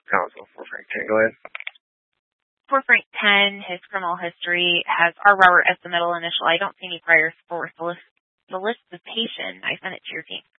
counsel for Frank 10. Go ahead. For Frank 10, his criminal history has R. Robert as the middle initial. I don't see any prior for solicitation. I sent it to your team.